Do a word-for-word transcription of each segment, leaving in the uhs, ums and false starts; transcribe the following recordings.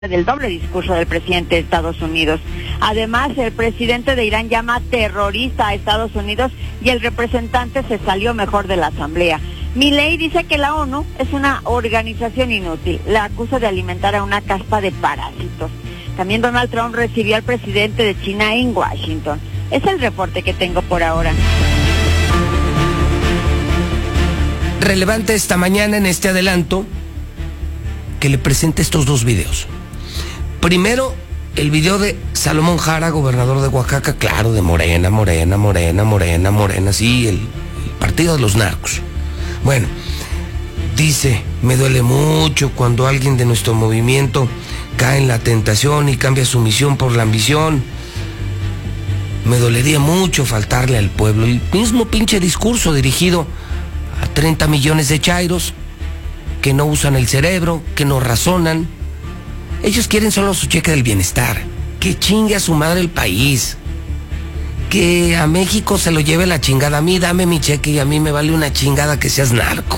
del doble discurso del presidente de Estados Unidos. Además, el presidente de Irán llama terrorista a Estados Unidos y el representante se salió mejor de la asamblea. Milei dice que la ONU es una organización inútil, la acusa de alimentar a una casta de parásitos. También Donald Trump recibió al presidente de China en Washington. Es el reporte que tengo por ahora. Relevante esta mañana en este adelanto que le presente estos dos videos. Primero, el video de Salomón Jara, gobernador de Oaxaca, claro, de Morena, Morena, Morena, Morena, Morena, sí, el, el partido de los narcos. Bueno, dice, me duele mucho cuando alguien de nuestro movimiento cae en la tentación y cambia su misión por la ambición. Me dolería mucho faltarle al pueblo. El mismo pinche discurso dirigido a treinta millones de chairos que no usan el cerebro, que no razonan. Ellos quieren solo su cheque del bienestar. Que chingue a su madre el país. Que a México se lo lleve la chingada. A mí dame mi cheque y a mí me vale una chingada que seas narco.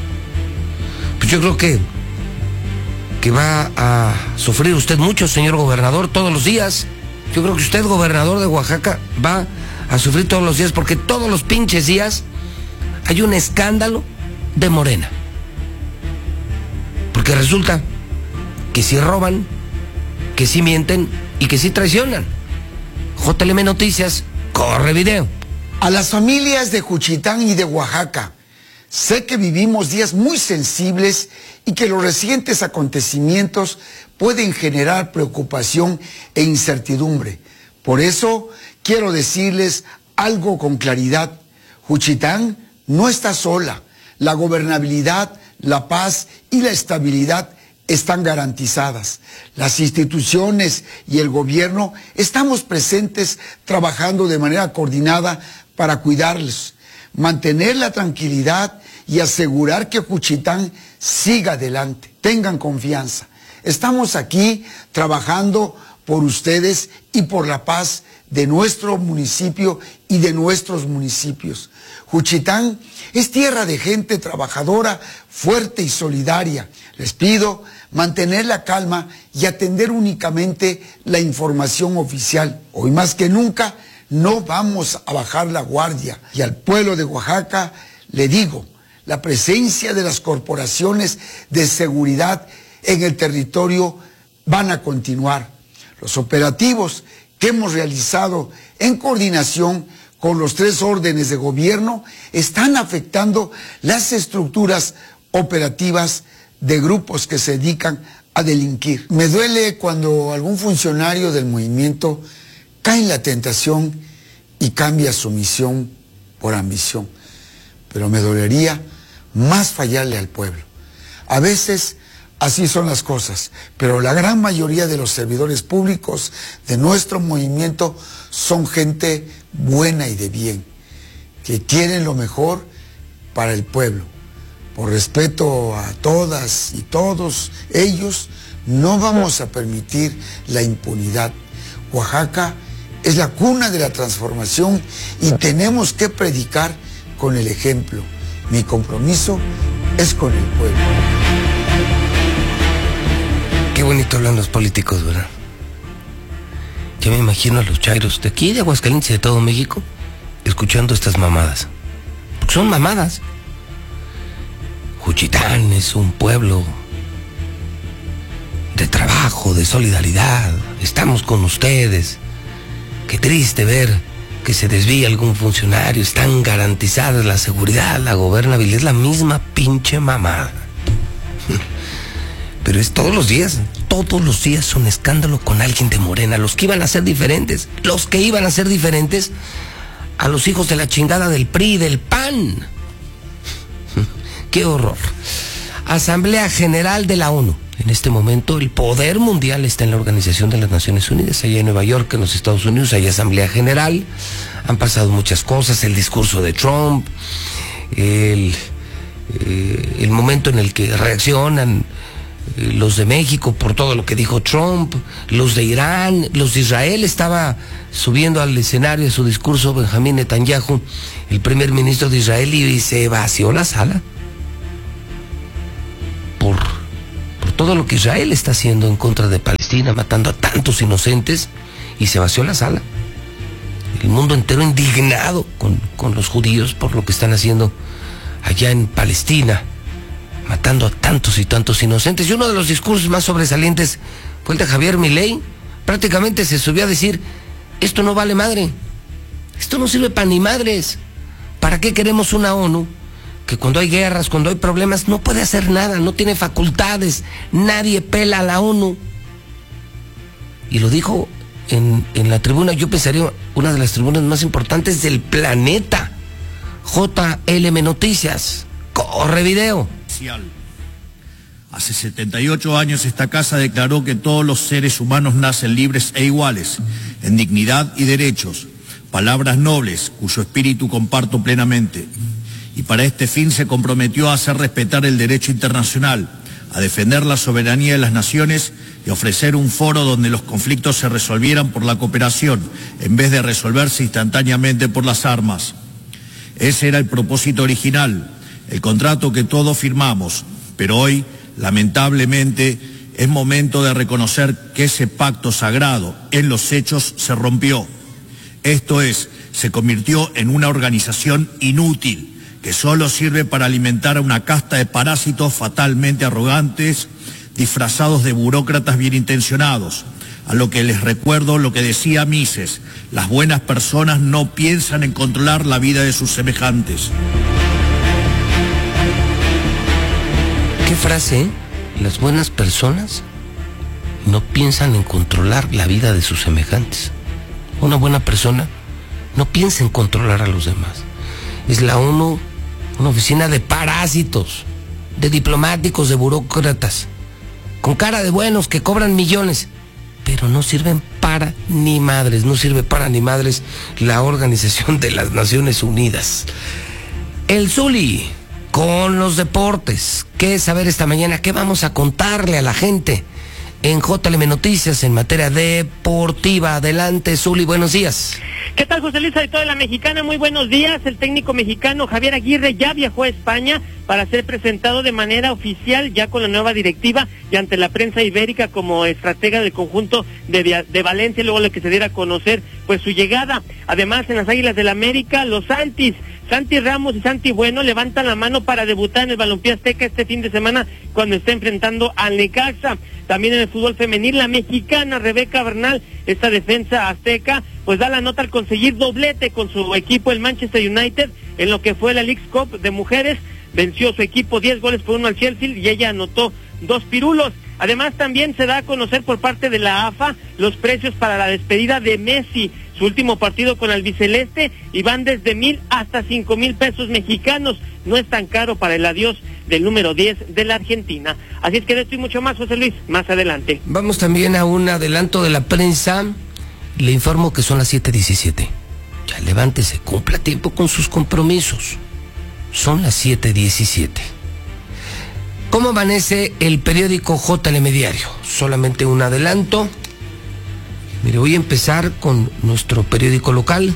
Pues yo creo que que va a sufrir usted mucho, señor gobernador, todos los días. Yo creo que usted, gobernador de Oaxaca, va a sufrir todos los días porque todos los pinches días hay un escándalo de Morena. Porque resulta que sí roban, que sí mienten y que sí traicionan. J L M Noticias, corre video. A las familias de Juchitán y de Oaxaca, sé que vivimos días muy sensibles y que los recientes acontecimientos pueden generar preocupación e incertidumbre. Por eso quiero decirles algo con claridad. Juchitán no está sola. La gobernabilidad, la paz y la estabilidad están garantizadas. Las instituciones y el gobierno estamos presentes trabajando de manera coordinada para cuidarlos, mantener la tranquilidad y asegurar que Juchitán siga adelante. Tengan confianza. Estamos aquí trabajando por ustedes y por la paz de nuestro municipio y de nuestros municipios. Juchitán es tierra de gente trabajadora, fuerte y solidaria. Les pido mantener la calma y atender únicamente la información oficial. Hoy más que nunca no vamos a bajar la guardia. Y al pueblo de Oaxaca le digo, la presencia de las corporaciones de seguridad en el territorio van a continuar. Los operativos que hemos realizado en coordinación con los tres órdenes de gobierno están afectando las estructuras operativas de grupos que se dedican a delinquir. Me duele cuando algún funcionario del movimiento cae en la tentación y cambia su misión por ambición, pero me dolería más fallarle al pueblo. A veces así son las cosas, pero la gran mayoría de los servidores públicos de nuestro movimiento son gente buena y de bien, que quieren lo mejor para el pueblo. Por respeto a todas y todos ellos, no vamos a permitir la impunidad. Oaxaca es la cuna de la transformación y tenemos que predicar con el ejemplo. Mi compromiso es con el pueblo. Qué bonito hablan los políticos, ¿verdad? Yo me imagino a los chairos de aquí, de Aguascalientes y de todo México, escuchando estas mamadas. Porque son mamadas. Juchitán es un pueblo de trabajo, de solidaridad. Estamos con ustedes. Qué triste ver que se desvía algún funcionario. Están garantizadas la seguridad, la gobernabilidad. Es la misma pinche mamada. Pero es todos los días. Todos los días un escándalo con alguien de Morena. Los que iban a ser diferentes. Los que iban a ser diferentes a los hijos de la chingada del P R I, del P A N. ¡Qué horror! Asamblea General de la ONU. En este momento el poder mundial está en la Organización de las Naciones Unidas, allá en Nueva York, en los Estados Unidos, hay Asamblea General. Han pasado muchas cosas, el discurso de Trump, el, eh, el momento en el que reaccionan eh, los de México por todo lo que dijo Trump, los de Irán, los de Israel. Estaba subiendo al escenario de su discurso Benjamín Netanyahu, el primer ministro de Israel, y se vació la sala. Por todo lo que Israel está haciendo en contra de Palestina, matando a tantos inocentes, y se vació la sala. El mundo entero indignado con, con los judíos por lo que están haciendo allá en Palestina, matando a tantos y tantos inocentes. Y uno de los discursos más sobresalientes fue el de Javier Milei. Prácticamente se subió a decir, esto no vale madre, esto no sirve para ni madres. ¿Para qué queremos una ONU que cuando hay guerras, cuando hay problemas, no puede hacer nada, no tiene facultades, nadie pela a la ONU? Y lo dijo en, en la tribuna, yo pensaría, una de las tribunas más importantes del planeta, J L M Noticias. Corre video. Hace setenta y ocho años esta casa declaró que todos los seres humanos nacen libres e iguales, en dignidad y derechos, palabras nobles cuyo espíritu comparto plenamente. Y para este fin se comprometió a hacer respetar el derecho internacional, a defender la soberanía de las naciones y ofrecer un foro donde los conflictos se resolvieran por la cooperación, en vez de resolverse instantáneamente por las armas. Ese era el propósito original, el contrato que todos firmamos, pero hoy, lamentablemente, es momento de reconocer que ese pacto sagrado en los hechos se rompió. Esto es, se convirtió en una organización inútil, que solo sirve para alimentar a una casta de parásitos fatalmente arrogantes, disfrazados de burócratas bien intencionados. A lo que les recuerdo lo que decía Mises, las buenas personas no piensan en controlar la vida de sus semejantes. ¿Qué frase, eh? Las buenas personas no piensan en controlar la vida de sus semejantes. Una buena persona no piensa en controlar a los demás. Es la ONU una oficina de parásitos, de diplomáticos, de burócratas, con cara de buenos que cobran millones, pero no sirven para ni madres, no sirve para ni madres la Organización de las Naciones Unidas. El Zuli, con los deportes. ¿Qué saber esta mañana? ¿Qué vamos a contarle a la gente en J L M Noticias en materia deportiva? Adelante, Zuli, buenos días. ¿Qué tal, José Luis, de toda la mexicana? Muy buenos días. El técnico mexicano Javier Aguirre ya viajó a España para ser presentado de manera oficial ya con la nueva directiva y ante la prensa ibérica como estratega del conjunto de, de Valencia, luego de que se diera a conocer pues su llegada. Además, en las Águilas del América, los Santis, Santi Ramos y Santi Bueno levantan la mano para debutar en el Balompié Azteca este fin de semana cuando está enfrentando al Necaxa. También en el fútbol femenil, la mexicana Rebeca Bernal, esta defensa azteca, pues da la nota al conseguir doblete con su equipo, el Manchester United, en lo que fue la Leagues Cup de mujeres. Venció su equipo diez goles por uno al Chelsea y ella anotó dos pirulos. Además, también se da a conocer por parte de la A F A los precios para la despedida de Messi, su último partido con el albiceleste, y van desde mil hasta cinco mil pesos mexicanos. No es tan caro para el adiós del número diez de la Argentina. Así es que de esto y mucho más, José Luis, más adelante. Vamos también a un adelanto de la prensa. Le informo que son las siete diecisiete. Ya levántese, cumpla tiempo con sus compromisos. Son las siete diecisiete. ¿Cómo amanece el periódico J L M Diario? Solamente un adelanto. Mire, voy a empezar con nuestro periódico local,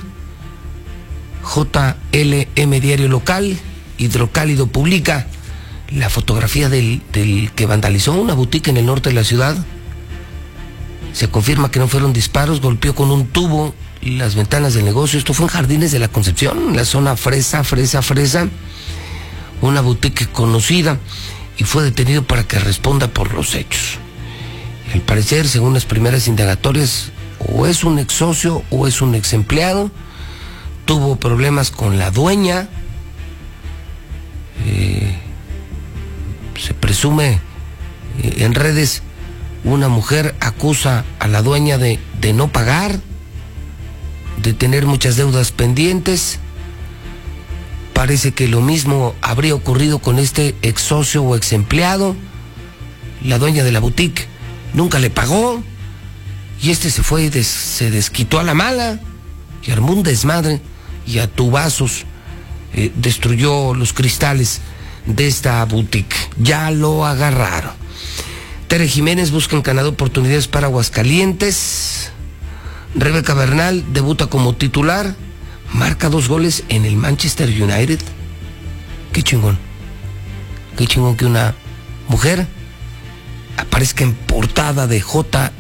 J L M Diario Local. Hidrocálido publica la fotografía del, del que vandalizó una boutique en el norte de la ciudad. Se confirma que no fueron disparos, golpeó con un tubo las ventanas del negocio. Esto fue en Jardines de la Concepción, en la zona fresa, fresa, fresa. Una boutique conocida, y fue detenido para que responda por los hechos. Al parecer, según las primeras indagatorias, o es un ex socio o es un ex empleado. Tuvo problemas con la dueña. Eh, se presume eh, en redes, una mujer acusa a la dueña de, de no pagar, de tener muchas deudas pendientes. Parece que lo mismo habría ocurrido con este ex socio o ex empleado. La dueña de la boutique nunca le pagó, y este se fue y des, se desquitó a la mala y armó un desmadre, y a tubazos eh, destruyó los cristales de esta boutique. Ya lo agarraron. Tere Jiménez busca en Canadá oportunidades para Aguascalientes. Rebeca Bernal debuta como titular, marca dos goles en el Manchester United. Qué chingón. Qué chingón que una mujer aparezca en portada de J